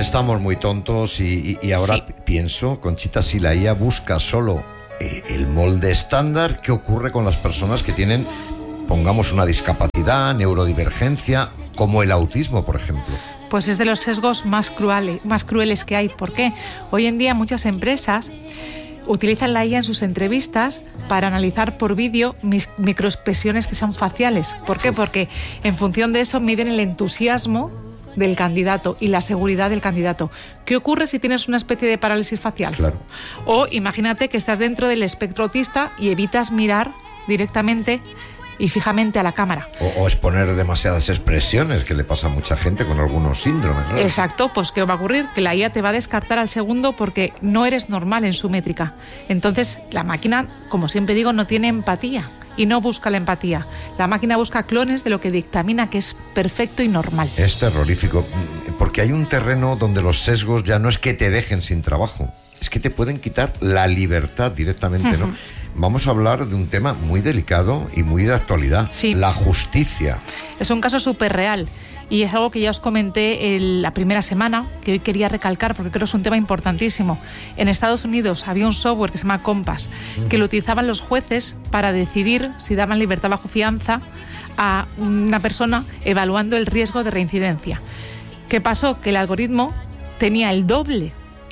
estamos muy tontos y ahora pienso, Conchita, si la IA busca solo el molde estándar, ¿qué ocurre con las personas que tienen, pongamos, una discapacidad, neurodivergencia, como el autismo, por ejemplo? Pues es de los sesgos más crueles que hay. ¿Por qué? Hoy en día muchas empresas utilizan la IA en sus entrevistas para analizar por vídeo microexpresiones que sean faciales. ¿Por qué? Porque en función de eso miden el entusiasmo del candidato y la seguridad del candidato. ¿Qué ocurre si tienes una especie de parálisis facial? Claro. O imagínate que estás dentro del espectro autista y evitas mirar directamente y fijamente a la cámara. O exponer demasiadas expresiones, que le pasa a mucha gente con algunos síndromes, ¿no? Exacto, pues ¿qué va a ocurrir? Que la IA te va a descartar al segundo porque no eres normal en su métrica. Entonces, la máquina, como siempre digo, no tiene empatía y no busca la empatía. La máquina busca clones de lo que dictamina que es perfecto y normal. Es terrorífico, porque hay un terreno donde los sesgos ya no es que te dejen sin trabajo, es que te pueden quitar la libertad directamente, ¿no? Vamos a hablar de un tema muy delicado y muy de actualidad, la justicia. Es un caso súper real y es algo que ya os comenté la primera semana, que hoy quería recalcar porque creo que es un tema importantísimo. En Estados Unidos había un software que se llama Compass, que lo utilizaban los jueces para decidir si daban libertad bajo fianza a una persona evaluando el riesgo de reincidencia. ¿Qué pasó? Que el algoritmo tenía el doble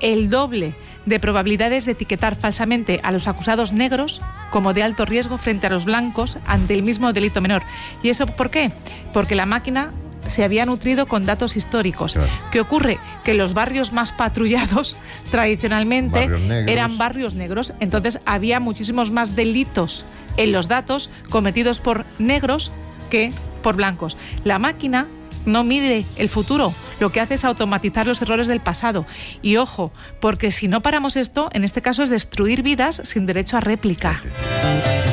de probabilidades de etiquetar falsamente a los acusados negros como de alto riesgo frente a los blancos ante el mismo delito menor. ¿Y eso por qué? Porque la máquina se había nutrido con datos históricos. Claro. ¿Qué ocurre? Que los barrios más patrullados tradicionalmente eran barrios negros. Entonces había muchísimos más delitos en los datos cometidos por negros que por blancos. La máquina no mide el futuro, lo que hace es automatizar los errores del pasado. Y ojo, porque si no paramos esto, en este caso es destruir vidas sin derecho a réplica.